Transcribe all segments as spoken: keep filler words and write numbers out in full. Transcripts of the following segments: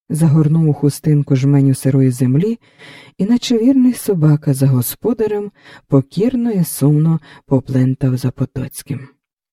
загорнув у хустинку жменю сирої землі і, наче вірний собака за господарем, покірно і сумно поплентав за Потоцьким.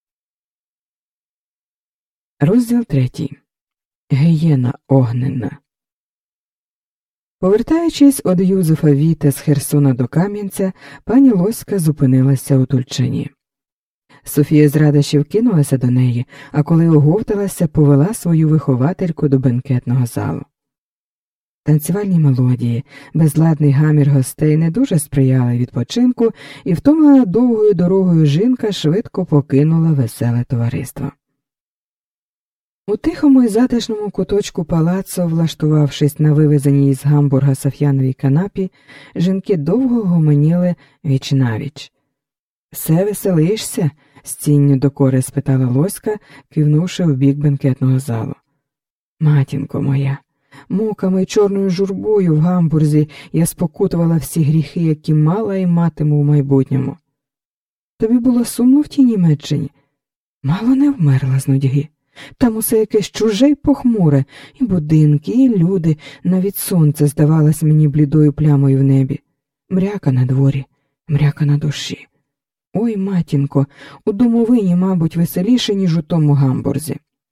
Розділ третій. Гієна огненна. Повертаючись од Юзефа Віта з Херсона до Кам'янця, пані Лоська зупинилася у Тульчині. Софія з радощів кинулася до неї, а коли оговталася, повела свою виховательку до бенкетного залу. Танцювальні мелодії, безладний гамір гостей не дуже сприяли відпочинку, і втомлена довгою дорогою жінка швидко покинула веселе товариство. У тихому і затишному куточку палацу, влаштувавшись на вивезеній із Гамбурга саф'яновій канапі, жінки довго гомоніли віч-навіч. «Все веселишся?» – з цінню докори спитала Лоська, кивнувши в бік бенкетного залу. «Матінко моя, муками й чорною журбою в Гамбурзі я спокутувала всі гріхи, які мала і матиму в майбутньому. Тобі було сумно в тій Німеччині? Мало не вмерла з нудьги. Там усе якесь чуже й похмуре, і будинки, і люди, навіть сонце здавалось мені блідою плямою в небі. Мряка на дворі, мряка на душі. Ой, матінко, у домовині, мабуть, веселіше, ніж у тому Гамбурзі».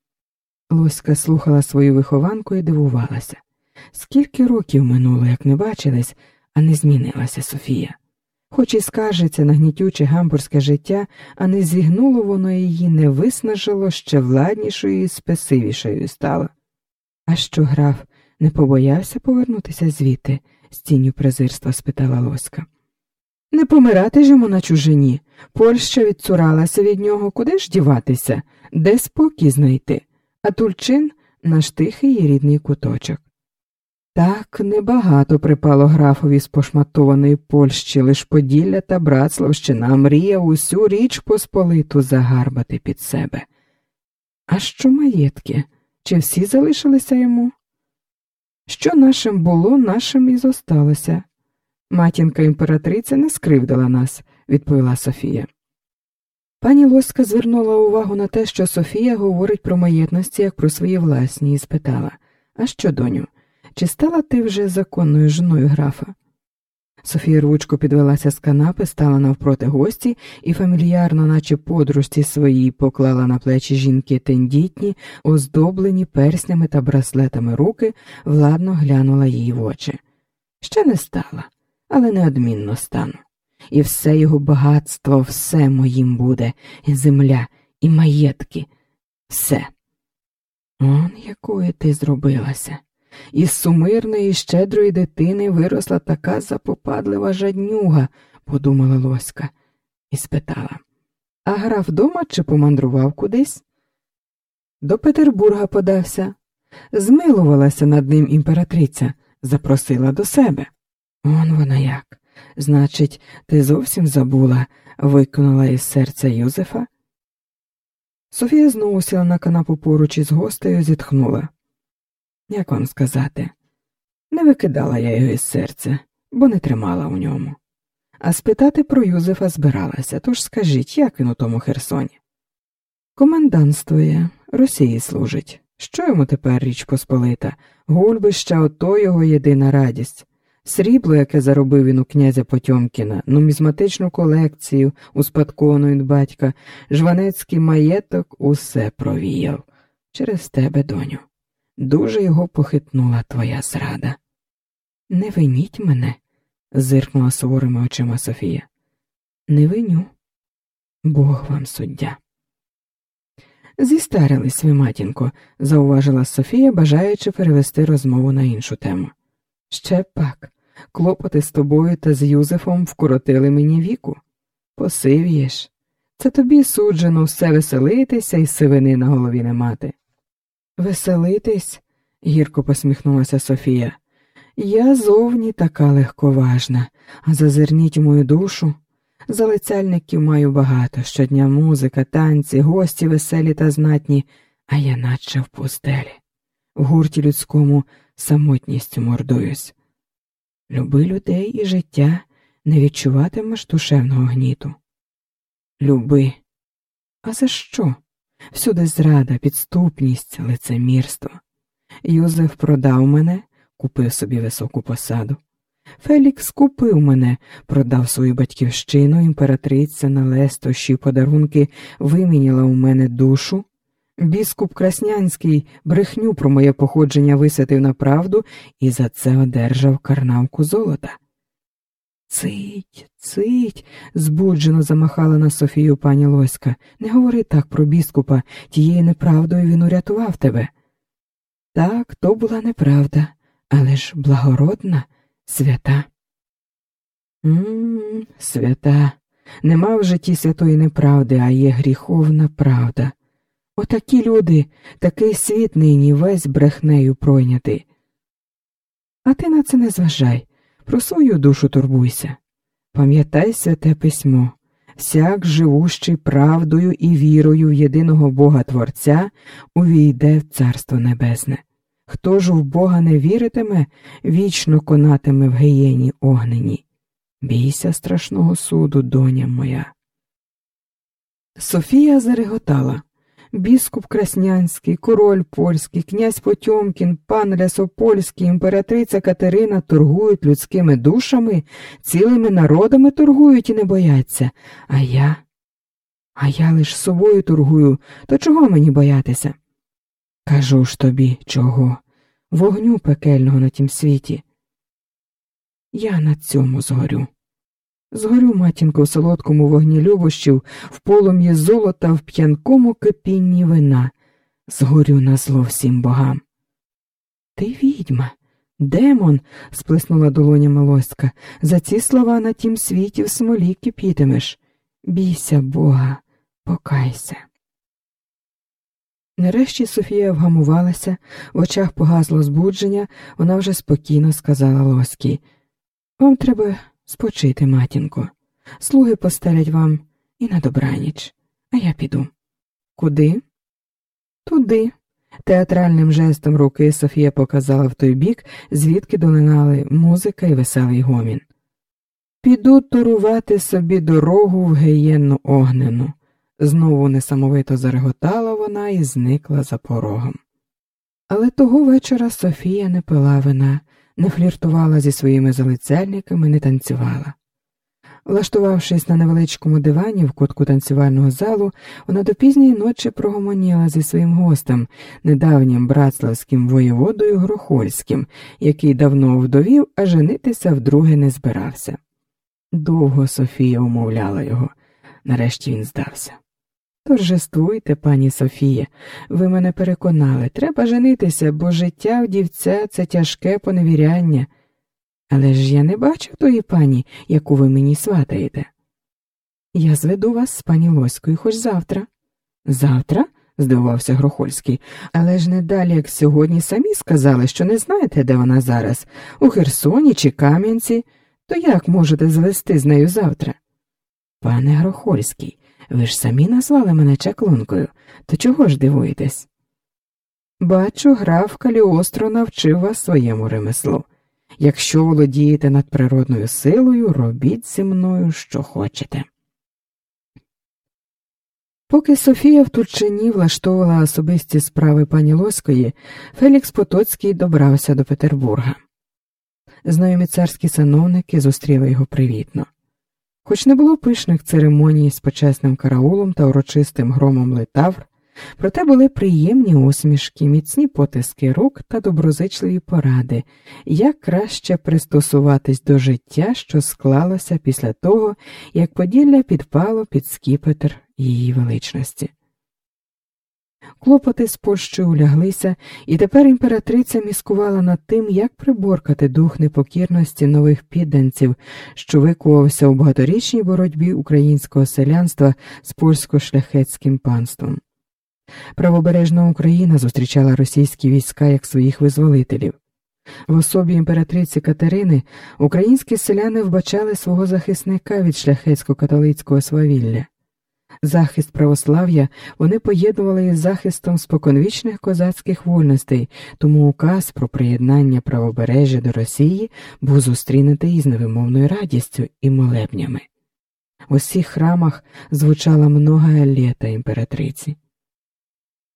Лоська слухала свою вихованку і дивувалася. Скільки років минуло, як не бачились, а не змінилася Софія. Хоч і скаржиться на гнітюче гамбурзьке життя, а не зігнуло воно її, не виснажило, ще владнішою і спесивішою стало. «А що, граф, не побоявся повернутися звідти?» – з тінню презирства спитала Лоська. «Не помирати ж йому на чужині. Польща відцуралася від нього, куди ж діватися, де спокій знайти, а Тульчин – наш тихий і рідний куточок». Так небагато припало графові з пошматованої Польщі, лиш Поділля та Братславщина мріяв усю Річ Посполиту загарбати під себе. А що маєтки? Чи всі залишилися йому? Що нашим було, нашим і зосталося. Матінка імператриця не скривдила нас, відповіла Софія. Пані Лоська звернула увагу на те, що Софія говорить про маєтності, як про свої власні, і спитала: «А що, доню, чи стала ти вже законною жіною графа?» Софія рвучко підвелася з канапи, стала навпроти гості і фамільярно, наче подружці своїй, поклала на плечі жінки тендітні, оздоблені перснями та браслетами руки, владно глянула їй в очі. «Ще не стала, але неодмінно стану. І все його багатство, все моїм буде, і земля, і маєтки, все». «Он якою ти зробилася! Із сумирної і щедрої дитини виросла така запопадлива жаднюга», – подумала Лоська і спитала: «А граф дома чи помандрував кудись?» «До Петербурга подався. Змилувалася над ним імператриця, запросила до себе». «Он вона як! Значить, ти зовсім забула?» – викинула із серця Юзефа. Софія знову сіла на канапу поруч із гостею, зітхнула. «Як вам сказати? Не викидала я його із серця, бо не тримала у ньому. А спитати про Юзефа збиралася, тож скажіть, як він у тому Херсоні?» «Комендантствує, Росії служить. Що йому тепер Річ Посполита? Гульбища, ото його єдина радість. Срібло, яке заробив він у князя Потьомкіна, нумізматичну колекцію, успадковану від батька, жванецький маєток, усе провіяв. Через тебе, доню. Дуже його похитнула твоя зрада». «Не виніть мене», – зиркнула суворими очима Софія. «Не виню. Бог вам суддя». «Зістарились ви, матінко», – зауважила Софія, бажаючи перевести розмову на іншу тему. «Ще пак, клопоти з тобою та з Юзефом вкоротили мені віку. Посивієш. Це тобі суджено все веселитися і сивини на голові не мати». «Веселитись?» – гірко посміхнулася Софія. «Я зовні така легковажна, а зазирніть у мою душу. Залицяльників маю багато, щодня музика, танці, гості веселі та знатні, а я наче в пустелі. В гурті людському самотністю мордуюсь. Люби людей і життя, не відчуватимеш душевного гніту. Люби. А за що? Всюди зрада, підступність, лицемірство. Юзеф продав мене, купив собі високу посаду. Фелікс купив мене, продав свою батьківщину, імператриця на лестощі подарунки виміняла у мене душу. Біскуп Краснянський брехню про моє походження висвятив на правду і за це одержав карнавку золота. Цить, цить, збуджено замахала на Софію пані Лоська. Не говори так про біскупа, тією неправдою він урятував тебе. Так, то була неправда, але ж благородна, свята. Ммм, свята. Нема в житті святої неправди, а є гріховна правда. Отакі люди, такий світ нині весь брехнею пройнятий. А ти на це не зважай, про свою душу турбуйся. Пам'ятай святе письмо. Всяк, живущий правдою і вірою в єдиного Бога Творця, увійде в Царство Небесне. Хто ж в Бога не віритиме, вічно конатиме в гієні огненій. Бійся страшного суду, доня моя. Софія зареготала. Біскуп Краснянський, король польський, князь Потьомкін, пан Лясопольський, імператриця Катерина торгують людськими душами, цілими народами торгують і не бояться. А я? А я лиш собою торгую, то чого мені боятися? Кажу ж тобі, чого? Вогню пекельного на тім світі. Я на цьому згорю. Згорю, матінко, в солодкому вогні любощів, в полум'ї золота, в п'янкому кипінні вина. Згорю на зло всім богам. Ти відьма, демон, сплеснула долонями Лоська. За ці слова на тім світі в смолі кипітимеш. Бійся Бога, покайся. Нарешті Софія вгамувалася, в очах погасло збудження, вона вже спокійно сказала Лоській: «Вам треба спочити, матінко. Слуги постелять вам і на добраніч. А я піду». «Куди?» «Туди». Театральним жестом руки Софія показала в той бік, звідки долинали музика і веселий гомін. «Піду турувати собі дорогу в гієнну огнену». Знову несамовито зареготала вона і зникла за порогом. Але того вечора Софія не пила вина, не фліртувала зі своїми залицяльниками, не танцювала. Влаштувавшись на невеличкому дивані в кутку танцювального залу, вона до пізньої ночі прогомоніла зі своїм гостем, недавнім братславським воєводою Грохольським, який давно вдовів, а женитися вдруге не збирався. Довго Софія умовляла його, нарешті він здався. «Торжествуйте, пані Софіє, ви мене переконали, треба женитися, бо життя вдівця – це тяжке поневіряння. Але ж я не бачив тої пані, яку ви мені сватаєте. Я зведу вас з пані Лоською хоч завтра». «Завтра?» – здивувався Грохольський. «Але ж не далі, як сьогодні, самі сказали, що не знаєте, де вона зараз, у Херсоні чи Кам'янці, то як можете звести з нею завтра?» «Пане Грохольський, ви ж самі назвали мене чаклункою, то чого ж дивуєтесь?» «Бачу, граф Каліостро навчив вас своєму ремеслу. Якщо володієте надприродною силою, робіть зі мною, що хочете». Поки Софія в Тульчині влаштовувала особисті справи пані Лоської, Фелікс Потоцький добрався до Петербурга. Знайомі царські сановники зустріли його привітно. Хоч не було пишних церемоній з почесним караулом та урочистим громом литавр, проте були приємні усмішки, міцні потиски рук та доброзичливі поради, як краще пристосуватись до життя, що склалося після того, як Поділля підпало під скіпетр її величності. Клопоти з Польщею уляглися, і тепер імператриця міскувала над тим, як приборкати дух непокірності нових підданців, що викувався у багаторічній боротьбі українського селянства з польсько-шляхетським панством. Правобережна Україна зустрічала російські війська як своїх визволителів. В особі імператриці Катерини українські селяни вбачали свого захисника від шляхетсько-католицького свавілля. Захист православ'я вони поєднували із захистом споконвічних козацьких вольностей, тому указ про приєднання правобережжя до Росії був зустрінутий із невимовною радістю і молебнями. В усіх храмах звучала многая лета імператриці.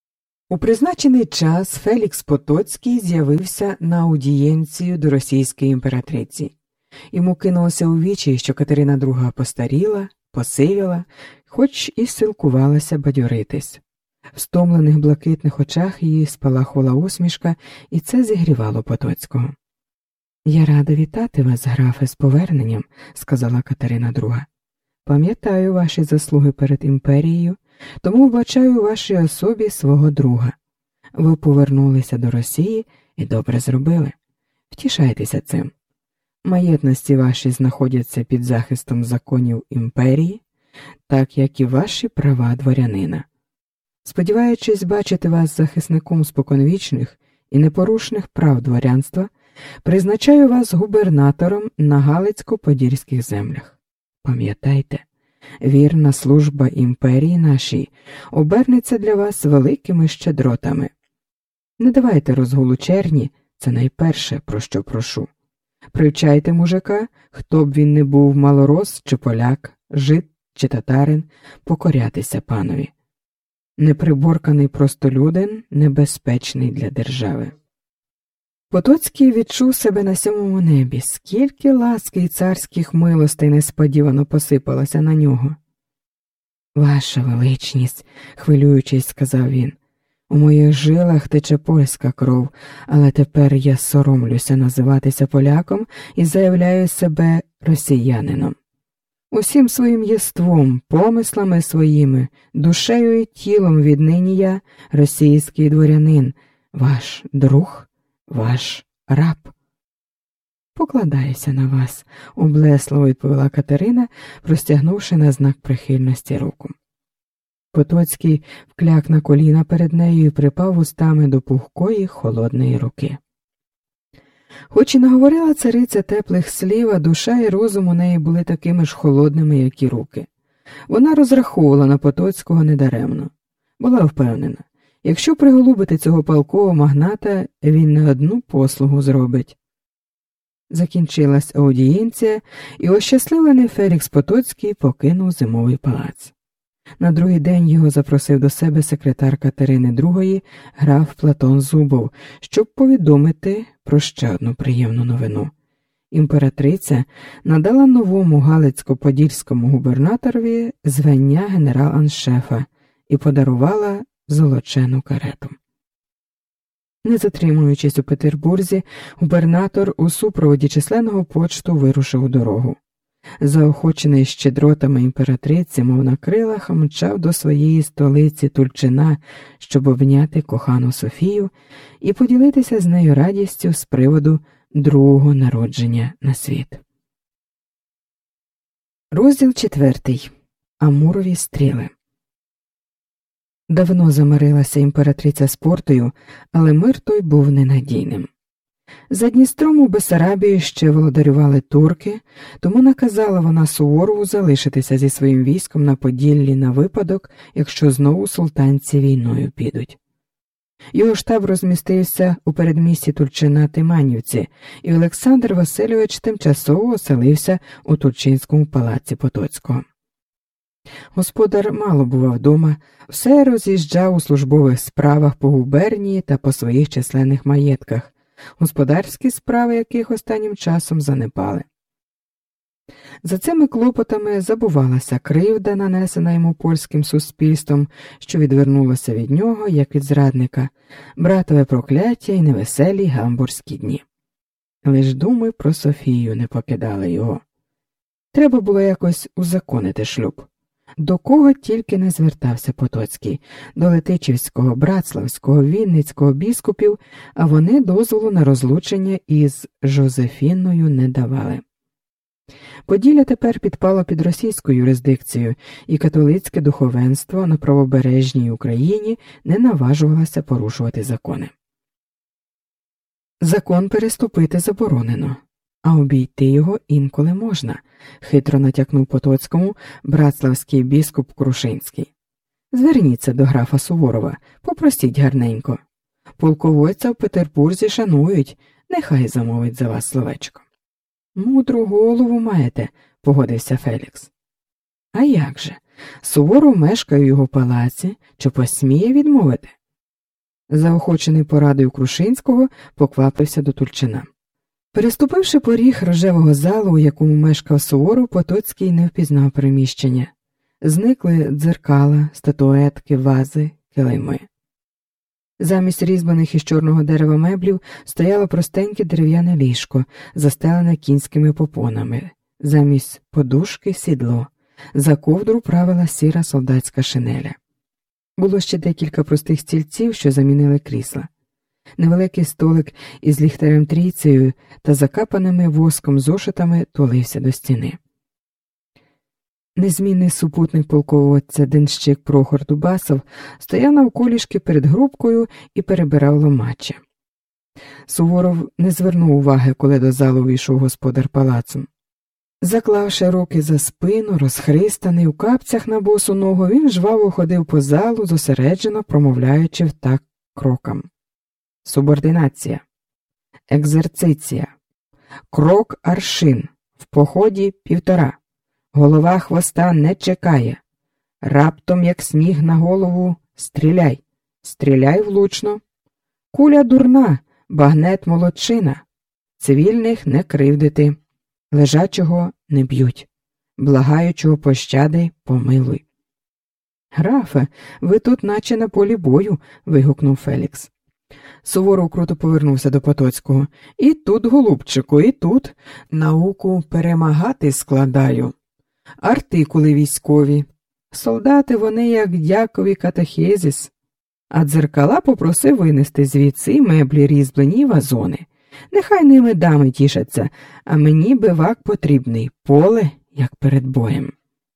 У призначений час Фелікс Потоцький з'явився на аудієнцію до російської імператриці. Йому кинулося у вічі, що Катерина друга постаріла, посивіла, хоч і силкувалася бадьоритись. В стомлених блакитних очах її спалахувала усмішка, і це зігрівало Потоцького. «Я рада вітати вас, графе, з поверненням», – сказала Катерина друга. «Пам'ятаю ваші заслуги перед імперією, тому вбачаю у вашій особі свого друга. Ви повернулися до Росії і добре зробили. Втішайтеся цим. Маєтності ваші знаходяться під захистом законів імперії, так як і ваші права дворянина. Сподіваючись бачити вас захисником споконвічних і непорушних прав дворянства, призначаю вас губернатором на Галицько-Подільських землях. Пам'ятайте, вірна служба імперії нашій обернеться для вас великими щедротами. Не давайте розгулу черні, це найперше, про що прошу. Привчайте мужика, хто б він не був малорос чи поляк, жид чи татарин, покорятися панові. Неприборканий простолюдин небезпечний для держави». Потоцький відчув себе на сьомому небі, скільки ласки й царських милостей несподівано посипалося на нього. «Ваша величність», – хвилюючись, сказав він, – «у моїх жилах тече польська кров, але тепер я соромлюся називатися поляком і заявляю себе росіянином. Усім своїм єством, помислами своїми, душею і тілом віднині я російський дворянин, ваш друг, ваш раб». «Покладаюся на вас», – облесливо відповіла Катерина, простягнувши на знак прихильності руку. Потоцький вкляк на коліна перед нею і припав устами до пухкої холодної руки. Хоч і наговорила цариця теплих слів, а душа і розум у неї були такими ж холодними, як і руки. Вона розраховувала на Потоцького недаремно. Була впевнена, якщо приголубити цього палкого магната, він не одну послугу зробить. Закінчилась аудієнція, і ощасливлений Фелікс Потоцький покинув Зимовий палац. На другий день його запросив до себе секретар Катерини другої, граф Платон Зубов, щоб повідомити про ще одну приємну новину. Імператриця надала новому Галицько-Подільському губернаторові звання генерал-аншефа і подарувала золочену карету. Не затримуючись у Петербурзі, губернатор у супроводі численного почту вирушив у дорогу. Заохочений щедротами імператриці, мов на крилах, мчав до своєї столиці Тульчина, щоб обняти кохану Софію і поділитися з нею радістю з приводу другого народження на світ. Розділ четвертий. Амурові стріли. Давно замирилася імператриця з Портою, але мир той був ненадійним. За Дністром у Бессарабії ще володарювали турки, тому наказала вона Суворову залишитися зі своїм військом на Поділлі на випадок, якщо знову султанці війною підуть. Його штаб розмістився у передмісті Тульчина Тиманівці, і Олександр Васильович тимчасово оселився у Тульчинському палаці Потоцького. Господар мало бував вдома, все роз'їжджав у службових справах по губернії та по своїх численних маєтках, господарські справи яких останнім часом занепали. За цими клопотами забувалася кривда, нанесена йому польським суспільством, що відвернулося від нього, як від зрадника, братове прокляття і невеселі гамбурзькі дні. Лиш думи про Софію не покидали його. Треба було якось узаконити шлюб. До кого тільки не звертався Потоцький, до Летичівського, Братславського, Вінницького біскупів, а вони дозволу на розлучення із Жозефіною не давали. Поділля тепер підпало під російську юрисдикцію, і католицьке духовенство на правобережній Україні не наважувалося порушувати закони. Закон переступити заборонено, а обійти його інколи можна, хитро натякнув Потоцькому братславський біскуп Крушинський. Зверніться до графа Суворова, попросіть гарненько. Полководця в Петербурзі шанують, нехай замовить за вас словечко. Мудру голову маєте, погодився Фелікс. А як же? Суворов мешкає у його палаці, чи посміє відмовити? Заохочений порадою Крушинського, поквапився до Тульчина. Переступивши поріг рожевого залу, у якому мешкав Суворов, Потоцький не впізнав приміщення. Зникли дзеркала, статуетки, вази, килими. Замість різьбаних із чорного дерева меблів стояло простеньке дерев'яне ліжко, застелене кінськими попонами. Замість подушки – сідло. За ковдру правила сіра солдатська шинеля. Було ще декілька простих стільців, що замінили крісла. Невеликий столик із ліхтарем-трійцею та закапаними воском зошитами тулився до стіни. Незмінний супутник полководця денщик Прохор Дубасов стояв навколішки перед грубкою і перебирав ломаче. Суворов не звернув уваги, коли до залу війшов господар палацу. Заклавши руки за спину, розхристаний у капцях на босу ногу, він жваво ходив по залу, зосереджено промовляючи в такт крокам. Субординація, екзерциція, крок аршин, в поході півтора, голова хвоста не чекає, раптом, як сніг на голову, стріляй, стріляй влучно, куля дурна, багнет молодчина, цивільних не кривдити, лежачого не б'ють, благаючого пощади помилуй. Графе, ви тут наче на полі бою, вигукнув Фелікс. Суворов круто повернувся до Потоцького. І тут, голубчику, і тут науку перемагати складаю. Артикули військові. Солдати вони як дякові катехезіс. А дзеркала попросив винести звідси і меблі різьблені й вазони. Нехай ними дами тішаться, а мені бивак потрібний, поле, як перед боєм.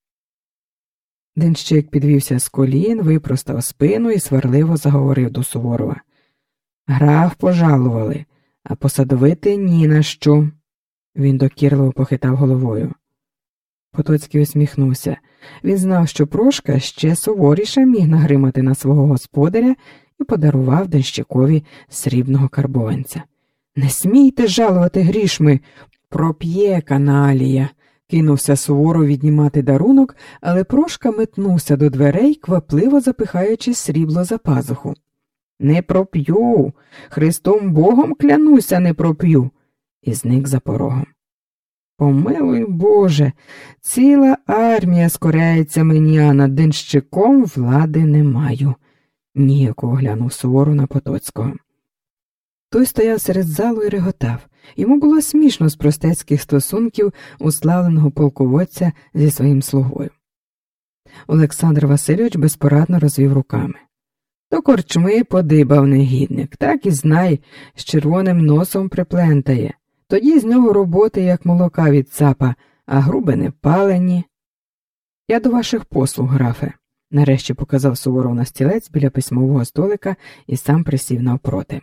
Денщик підвівся з колін, випростав спину і сварливо заговорив до Суворова. Граф пожалували, а посадовити ні на що. Він докірливо похитав головою. Потоцький усміхнувся. Він знав, що Прошка ще суворіше міг нагримати на свого господаря і подарував денщикові срібного карбованця. Не смійте жалувати грішми, проп'є каналія. Кинувся Суворов віднімати дарунок, але Прошка метнувся до дверей, квапливо запихаючи срібло за пазуху. Не проп'ю, Христом Богом клянуся, не проп'ю, і зник за порогом. Помилуй, Боже, ціла армія скоряється мені, а над денщиком влади не маю, ніяко оглянув Суворов на Потоцького. Той стояв серед залу і реготав. Йому було смішно з простецьких стосунків уславленого полководця зі своїм слугою. Олександр Васильович безпорадно розвів руками. До корчми подибав негідник, так і знай, з червоним носом приплентає. Тоді з нього роботи, як молока від цапа, а груби не палені. Я до ваших послуг, графе, нарешті показав Суворов на стілець біля письмового столика і сам присів навпроти.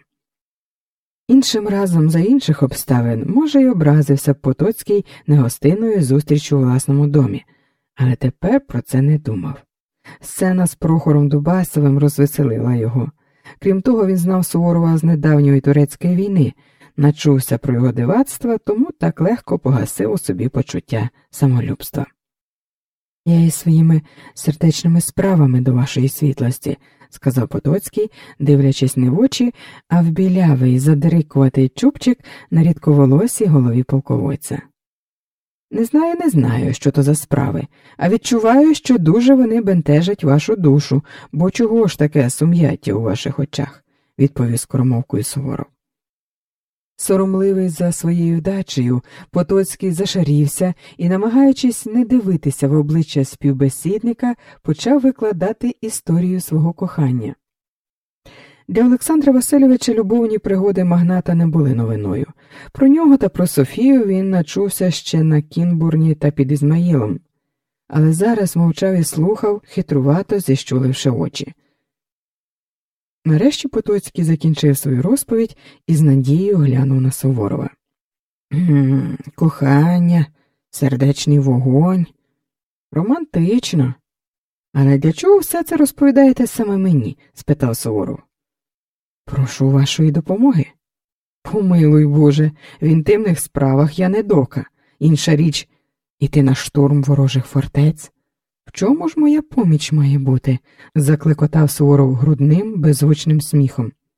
Іншим разом, за інших обставин, може, й образився б Потоцький негостинною зустрічю у власному домі, але тепер про це не думав. Сцена з Прохором Дубасовим розвеселила його. Крім того, він знав Суворова з недавньої турецької війни, начувся про його дивацтва, тому так легко погасив у собі почуття самолюбства. «Я із своїми сердечними справами до вашої світлості», – сказав Потоцький, дивлячись не в очі, а в білявий, задрикуватий чубчик на рідковолосій голові полководця. «Не знаю, не знаю, що то за справи, а відчуваю, що дуже вони бентежать вашу душу, бо чого ж таке сум'яття у ваших очах?» – відповів скоромовкою Суворов. Соромливий за своєю вдачею, Потоцький зашарівся і, намагаючись не дивитися в обличчя співбесідника, почав викладати історію свого кохання. Для Олександра Васильовича любовні пригоди магната не були новиною. Про нього та про Софію він начувся ще на Кінбурні та під Ізмаїлом. Але зараз мовчав і слухав, хитрувато зіщуливши очі. Нарешті Потоцький закінчив свою розповідь і з надією глянув на Суворова. «Гм, кохання, сердечний вогонь. Романтично. Але для чого все це розповідаєте саме мені?» – спитав Суворов. «Прошу вашої допомоги». «Помилуй, Боже, в інтимних справах я не дока. Інша річ – іти на штурм ворожих фортець. В чому ж моя поміч має бути?» – закликотав Суворов грудним, беззвучним сміхом.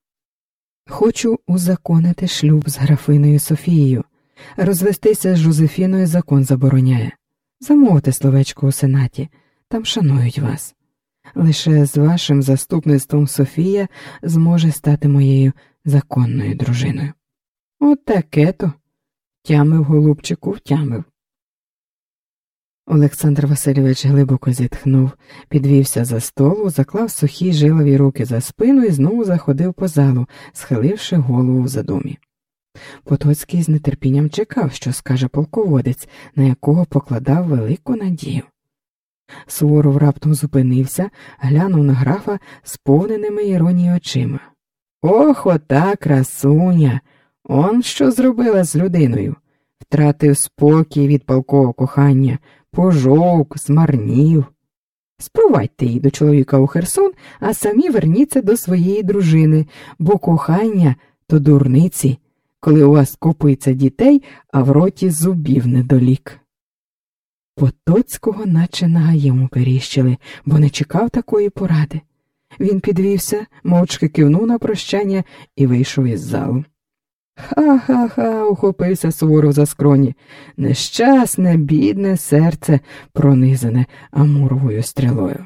Хочу узаконити шлюб з графинею Софією. Розвестися з Жозефіною закон забороняє. Замовте словечко у сенаті, там шанують вас. Лише з вашим заступництвом Софія зможе стати моєю законною дружиною. От таке-то. Тямив, голубчику, втямив. Олександр Васильович глибоко зітхнув, підвівся за столу, заклав сухі жилові руки за спину і знову заходив по залу, схиливши голову в задумі. Потоцький з нетерпінням чекав, що скаже полководець, на якого покладав велику надію. Суворов раптом зупинився, глянув на графа сповненими іронії очима. «Ох, ота красуня! Он що зробила з людиною? Втратив спокій від палкового кохання, пожовк, змарнів. Спровадьте її до чоловіка у Херсон, а самі верніться до своєї дружини, бо кохання – то дурниці, коли у вас копиться дітей, а в роті зубів недолік». Потоцького наче нога йому періщили, бо не чекав такої поради. Він підвівся, мовчки кивнув на прощання і вийшов із залу. «Ха-ха-ха!» – ухопився Суворов за скроні. «Нещасне, бідне серце, пронизане амуровою стрілою».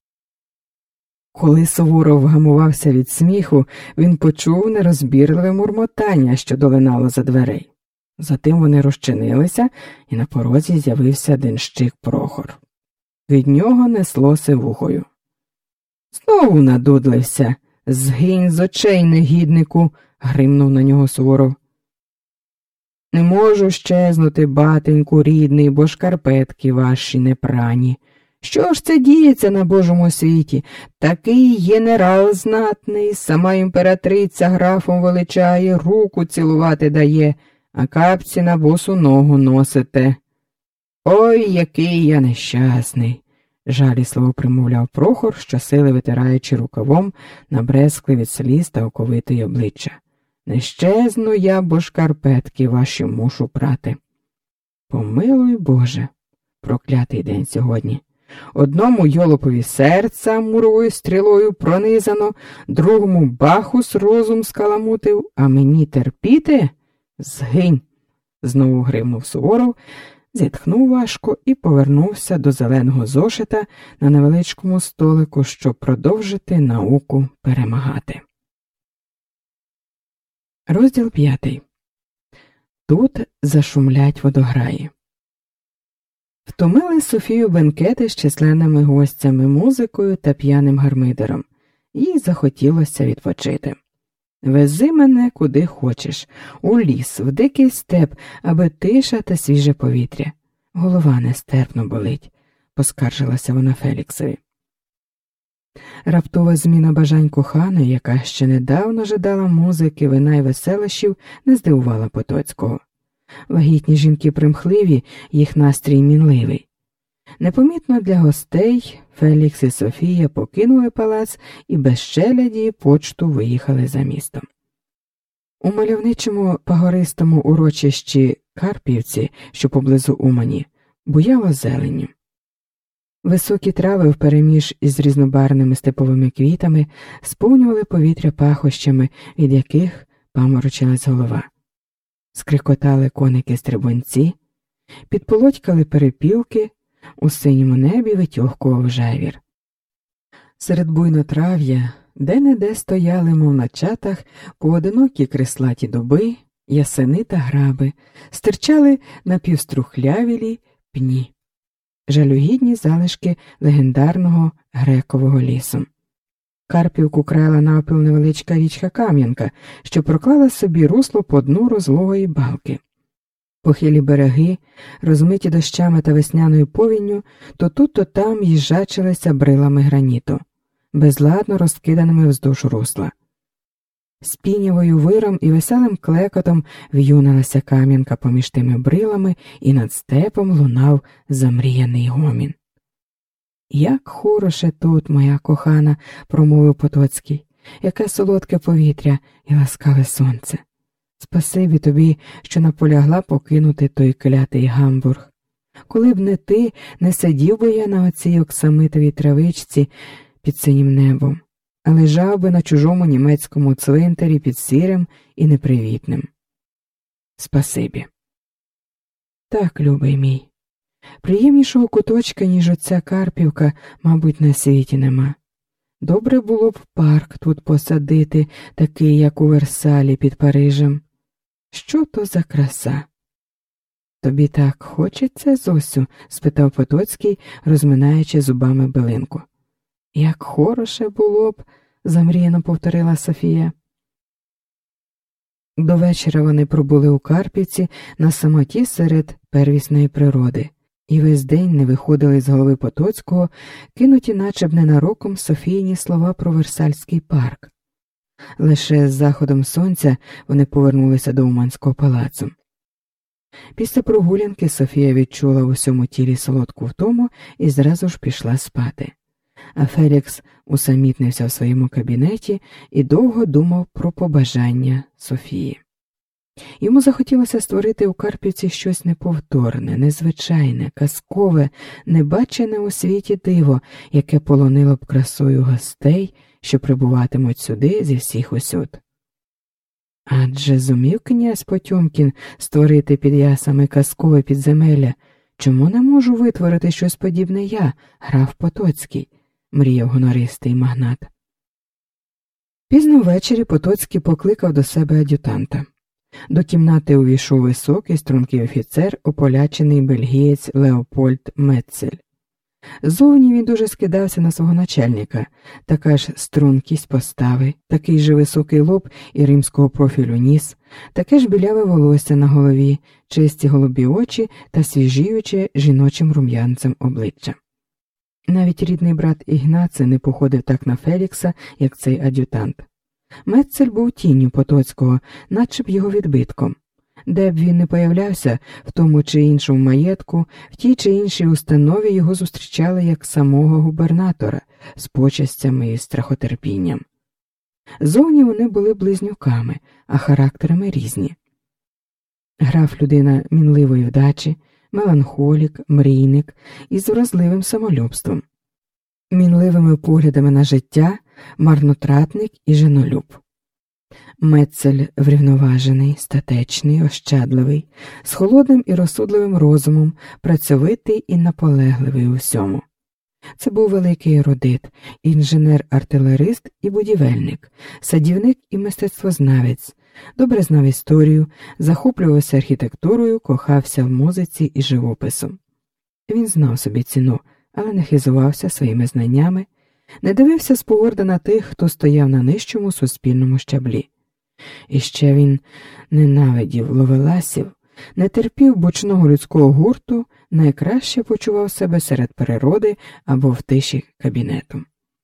Коли Суворов вгамувався від сміху, він почув нерозбірливе мурмотання, що долинало за дверей. Затим вони розчинилися, і на порозі з'явився денщик Прохор. Від нього несло сивухою. «Знову надудлився! Згинь з очей, негіднику!» – гримнув на нього Суворов. «Не можу щезнути, батеньку рідний, бо шкарпетки ваші не прані. Що ж це діється на Божому світі? Такий генерал знатний, сама імператриця графом величає, руку цілувати дає, а капці на босу ногу носите. Ой, який я нещасний!» Жалісливо примовляв Прохор, щосили витираючи рукавом набрезкле від сліз та оковитої обличчя. «Не щезну я, бо шкарпетки ваші мушу прати». Помилуй Боже, проклятий день сьогодні. Одному йолопові серця муровою стрілою пронизано, другому бахус розум скаламутив, а мені терпіти? Згинь! Знову гримнув Суворов, зітхнув важко і повернувся до зеленого зошита на невеличкому столику, щоб продовжити науку перемагати. Розділ п'ятий. Тут зашумлять водограї. Втомили Софію бенкети з численними гостями, музикою та п'яним гармидером. Їй захотілося відпочити. «Вези мене куди хочеш, у ліс, в дикий степ, аби тиша та свіже повітря. Голова нестерпно болить», – поскаржилася вона Феліксові. Раптова зміна бажань коханої, яка ще недавно жадала музики, вина й веселощів, не здивувала Потоцького. Вагітні жінки примхливі, їх настрій мінливий. Непомітно для гостей Фелікс і Софія покинули палац і без челяді почту виїхали за містом. У мальовничому пагористому урочищі Карпівці, що поблизу Умані, буяло зеленню. Високі трави впереміж із різнобарвними степовими квітами сповнювали повітря пахощами, від яких паморочилась голова. Скрикотали коники-стрибунці, підполотькали перепілки, у синьому небі витьохкував жевір. Серед буйнотрав'я де-не-де стояли, мов на чатах, поодинокі крислаті дуби, ясени та граби, стирчали напівструхлявілі пні. Жалюгідні залишки легендарного грекового лісу. Карпівку крала навпіл невеличка річка Кам'янка, що проклала собі русло по дну розлогої балки. Похилі береги, розмиті дощами та весняною повінню, то тут, то там їжачилися брилами граніту, безладно розкиданими вздовж русла. З пінявою виром і веселим клекотом в'юнилася Кам'янка поміж тими брилами, і над степом лунав замріяний гомін. «Як хороше тут, моя кохана», – промовив Потоцький, – «яке солодке повітря і ласкаве сонце. Спасибі тобі, що наполягла покинути той клятий Гамбург. Коли б не ти, не сидів би я на оцій оксамитовій травичці під синім небом. а лежав би на чужому німецькому цвинтарі під сірим і непривітним. Спасибі. Так, любий мій. Приємнішого куточка, ніж оця Карпівка, мабуть, на світі нема. Добре було б парк тут посадити, такий, як у Версалі під Парижем. Що то за краса? Тобі так хочеться, Зосю? Спитав Потоцький, розминаючи зубами билинку. Як хороше було б, замріяно повторила Софія. До вечора вони пробули у Карпівці на самоті серед первісної природи, і весь день не виходили з голови Потоцького, кинуті наче б ненароком Софійні слова про Версальський парк. Лише з заходом сонця вони повернулися до Уманського палацу. Після прогулянки Софія відчула в усьому тілі солодку втому і зразу ж пішла спати. А Фелікс усамітнився в своєму кабінеті і довго думав про побажання Софії. Йому захотілося створити у Карпівці щось неповторне, незвичайне, казкове, небачене у світі диво, яке полонило б красою гостей, що прибуватимуть сюди зі всіх усюд. Адже зумів князь Потьомкін створити під ясами казкове підземелля, чому не можу витворити щось подібне я, граф Потоцький, мріяв гонористий магнат. Пізно ввечері Потоцький покликав до себе ад'ютанта. До кімнати увійшов високий, стрункий офіцер, ополячений бельгієць Леопольд Метцель. Зовні він дуже скидався на свого начальника, така ж стрункість постави, такий же високий лоб і римського профілю ніс, таке ж біляве волосся на голові, чисті голубі очі та свіжіюче жіночим рум'янцем обличчя. Навіть рідний брат Ігнаци не походив так на Фелікса, як цей ад'ютант. Метцель був тінню Потоцького, наче б його відбитком. Де б він не появлявся, в тому чи іншому маєтку, в тій чи іншій установі його зустрічали як самого губернатора, з почестями і страхотерпінням. Зовні вони були близнюками, а характерами різні. Граф – людина мінливої вдачі, меланхолік, мрійник із вразливим самолюбством, мінливими поглядами на життя, марнотратник і женолюб. Метцель врівноважений, статечний, ощадливий, з холодним і розсудливим розумом, працьовитий і наполегливий у всьому. Це був великий ерудит, інженер-артилерист і будівельник, садівник і мистецтвознавець, добре знав історію, захоплювався архітектурою, кохався в музиці і живописом. Він знав собі ціну, але не хизувався своїми знаннями, не дивився спогорда на тих, хто стояв на нижчому суспільному щаблі. І ще він ненавидів ловеласів, не терпів бочного людського гурту, найкраще почував себе серед природи або в тиші кабінету.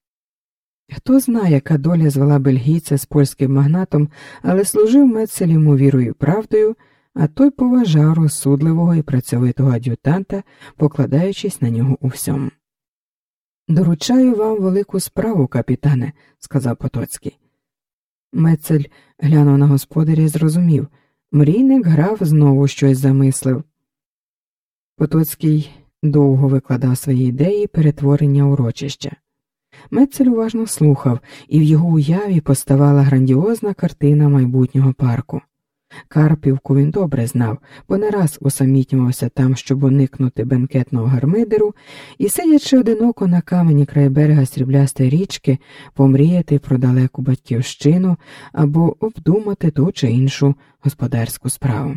Хто знає, яка доля звела бельгійця з польським магнатом, але служив Метцель йому вірою і правдою, а той поважав розсудливого і працьовитого ад'ютанта, покладаючись на нього у всьому. «Доручаю вам велику справу, капітане», – сказав Потоцький. Метцель глянув на господаря і зрозумів. Мрійник граф знову щось замислив. Потоцький довго викладав свої ідеї перетворення урочища. Метцель уважно слухав, і в його уяві поставала грандіозна картина майбутнього парку. Карпівку він добре знав, бо не раз усамітнювався там, щоб уникнути бенкетного гармидеру, і, сидячи одиноко на камені край берега сріблястої річки, помріяти про далеку батьківщину або обдумати ту чи іншу господарську справу.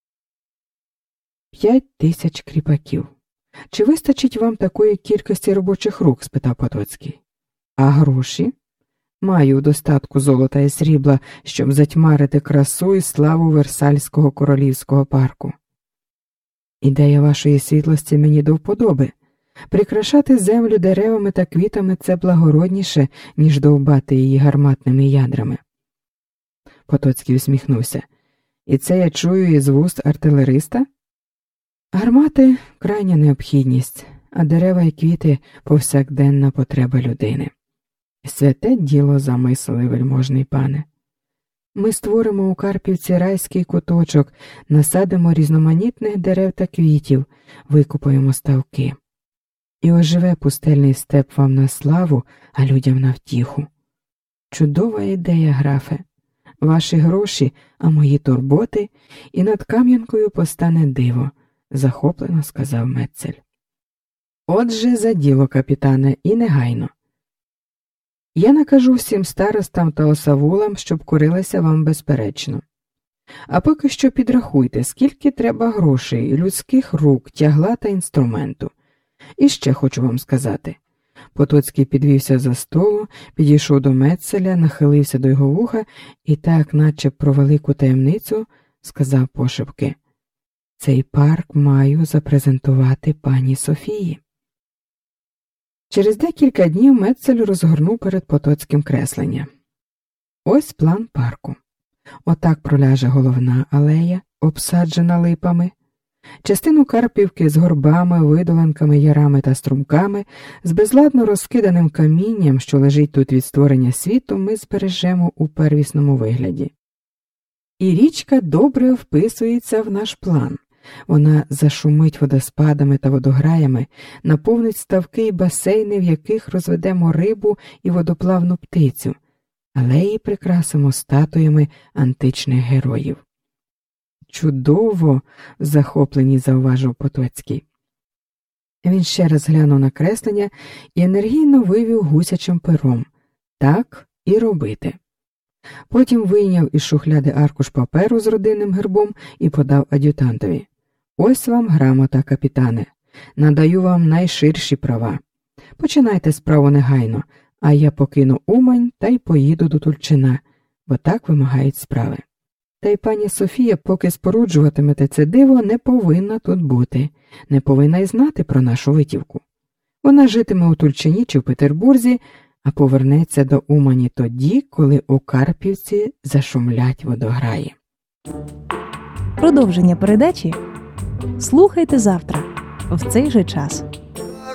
П'ять тисяч кріпаків. Чи вистачить вам такої кількості робочих рук? – спитав Потоцький. А гроші? Маю в достатку золота і срібла, щоб затьмарити красу і славу Версальського королівського парку. Ідея вашої світлості мені до вподоби. Прикрашати землю деревами та квітами – це благородніше, ніж довбати її гарматними ядрами. Потоцький усміхнувся. І це я чую із вуст артилериста? Гармати – крайня необхідність, а дерева і квіти – повсякденна потреба людини. Святе діло замислили, вельможний пане. Ми створимо у Карпівці райський куточок, насадимо різноманітних дерев та квітів, викопаємо ставки. І оживе пустельний степ вам на славу, а людям на втіху. Чудова ідея, графе. Ваші гроші, а мої турботи, і над Кам'янкою постане диво, захоплено сказав Метцель. Отже, за діло, капітане, і негайно. Я накажу всім старостам та осавулам, щоб курилися вам безперечно. А поки що підрахуйте, скільки треба грошей, людських рук, тягла та інструменту. І ще хочу вам сказати. Потоцький підвівся за столу, підійшов до Метцеля, нахилився до його вуха і так, наче про велику таємницю, сказав пошепки: «Цей парк маю запрезентувати пані Софії». Через декілька днів Метцель розгорнув перед Потоцьким креслення. Ось план парку. Отак проляже головна алея, обсаджена липами. Частину Карпівки з горбами, видоланками, ярами та струмками, з безладно розкиданим камінням, що лежить тут від створення світу, ми збережемо у первісному вигляді. І річка добре вписується в наш план. Вона зашумить водоспадами та водограями, наповнить ставки й басейни, в яких розведемо рибу і водоплавну птицю, алеї прикрасимо статуями античних героїв. Чудово, в захопленні зауважив Потоцький. Він ще раз глянув на креслення і енергійно вивів гусячим пером. Так і робити. Потім вийняв із шухляди аркуш паперу з родинним гербом і подав ад'ютантові. Ось вам грамота, капітане. Надаю вам найширші права. Починайте справу негайно, а я покину Умань та й поїду до Тульчина, бо так вимагають справи. Та й пані Софія, поки споруджуватимете це диво, не повинна тут бути, не повинна й знати про нашу витівку. Вона житиме у Тульчині чи в Петербурзі, а повернеться до Умані тоді, коли у Карпівці зашумлять водограї. Продовження передачі слухайте завтра, в цей же час.